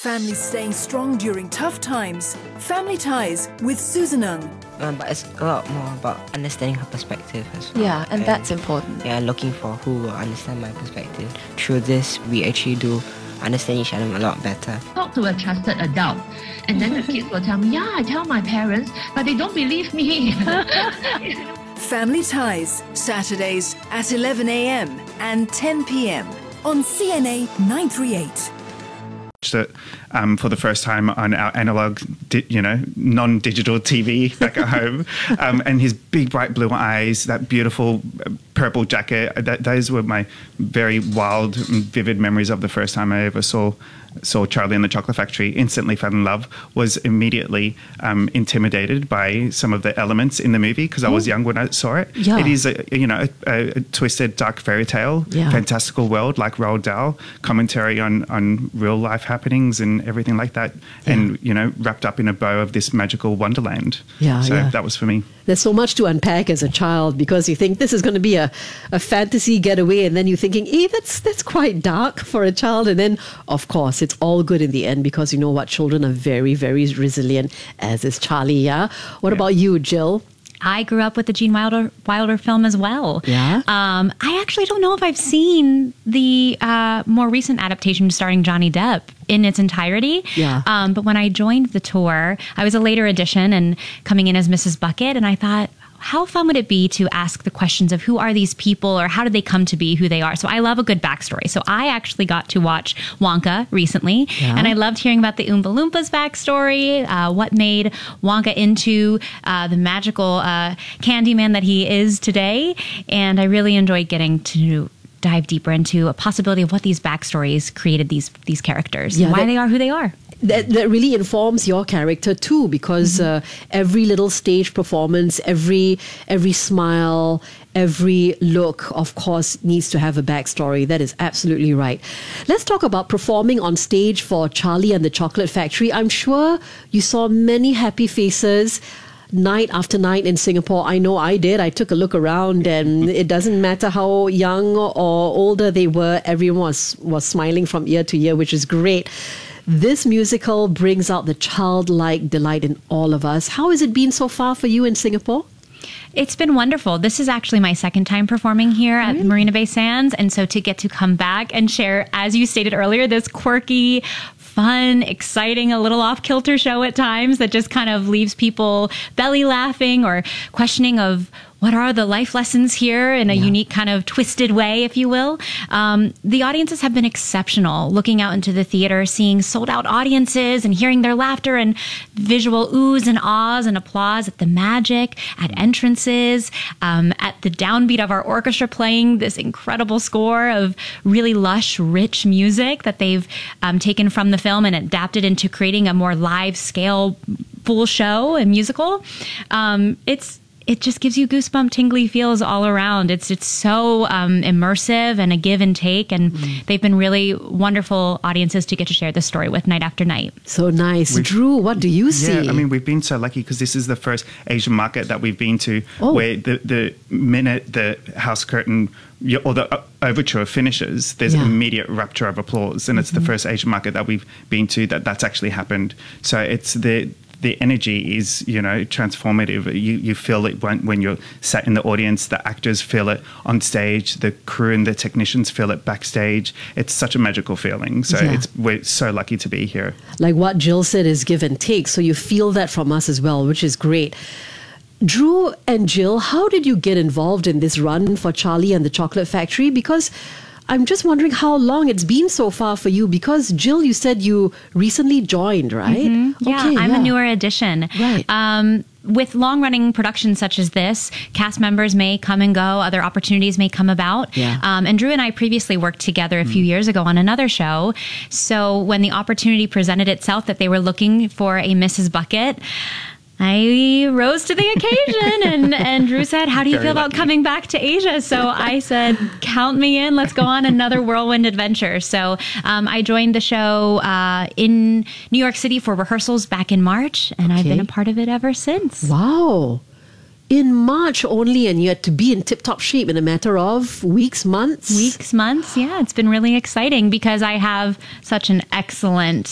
families staying strong during tough times. Family Ties with Susan Ng. But it's a lot more about understanding her perspective as well. Yeah, and that's important. Yeah, looking for who will understand my perspective. Through this, we actually do understand each other a lot better. Talk to a trusted adult, and then the kids will tell me, yeah, I tell my parents, but they don't believe me. Family Ties, Saturdays at 11 a.m. and 10 p.m. on CNA 938. It for the first time on our analog, non-digital TV back at home, and his big bright blue eyes, that beautiful purple jacket. Those were my very wild and vivid memories of the first time I ever saw Charlie and the Chocolate Factory. Instantly fell in love. Was immediately intimidated by some of the elements in the movie because I was young when I saw it. Yeah. It is a twisted dark fairy tale, fantastical world like Roald Dahl, commentary on real life happenings and everything like that, and wrapped up in a bow of this magical wonderland. That was for me. There's so much to unpack as a child because you think this is going to be a fantasy getaway, and then you're thinking, that's quite dark for a child. And then, of course, it's all good in the end because you know what? Children are very, very resilient, as is Charlie, yeah? What about you, Jill? I grew up with the Gene Wilder film as well. Yeah? I actually don't know if I've seen the more recent adaptation starring Johnny Depp in its entirety. Yeah. But when I joined the tour, I was a later edition and coming in as Mrs. Bucket, and I thought, how fun would it be to ask the questions of who are these people or how did they come to be who they are? So I love a good backstory. So I actually got to watch Wonka recently, and I loved hearing about the Oompa Loompas backstory, what made Wonka into the magical Candyman that he is today. And I really enjoyed getting to dive deeper into a possibility of what these backstories created these characters and why they are who they are. That really informs your character too, because every little stage performance, every smile, every look, of course, needs to have a backstory. That is absolutely right. Let's talk about performing on stage for Charlie and the Chocolate Factory. I'm sure you saw many happy faces night after night in Singapore. I know I did. I took a look around, and it doesn't matter how young or older they were, everyone was smiling from ear to ear, which is great. This musical brings out the childlike delight in all of us. How has it been so far for you in Singapore? It's been wonderful. This is actually my second time performing here at Marina Bay Sands. And so to get to come back and share, as you stated earlier, this quirky, fun, exciting, a little off-kilter show at times that just kind of leaves people belly laughing or questioning of what are the life lessons here in a unique kind of twisted way, if you will. The audiences have been exceptional. Looking out into the theater, seeing sold out audiences and hearing their laughter and visual oohs and ahs and applause at the magic, at entrances, at the downbeat of our orchestra playing this incredible score of really lush, rich music that they've taken from the film and adapted into creating a more live scale full show and musical. It just gives you goosebump, tingly feels all around. It's so immersive and a give and take, and they've been really wonderful audiences to get to share this story with night after night. So nice. Drew, what do you see? Yeah, I mean, we've been so lucky because this is the first Asian market that we've been to where the minute the house curtain or the overture finishes, there's immediate rupture of applause, and it's the first Asian market that we've been to that's actually happened. So it's the energy is, transformative. You feel it when you're sat in the audience. The actors feel it on stage. The crew and the technicians feel it backstage. It's such a magical feeling. So we're so lucky to be here. Like what Jill said is give and take. So you feel that from us as well, which is great. Drew and Jill, how did you get involved in this run for Charlie and the Chocolate Factory? Because I'm just wondering how long it's been so far for you, because Jill, you said you recently joined, right? Yeah, Okay, I'm a newer addition. Right. With long-running productions such as this, cast members may come and go, other opportunities may come about. Yeah. And Drew and I previously worked together a few years ago on another show. So when the opportunity presented itself that they were looking for a Mrs. Bucket, I rose to the occasion, and Drew said, how do you feel about coming back to Asia? So I said, count me in. Let's go on another whirlwind adventure. So I joined the show in New York City for rehearsals back in March, and I've been a part of it ever since. Wow. In March only, and you had to be in tip-top shape in a matter of weeks, months? Yeah. It's been really exciting because I have such an excellent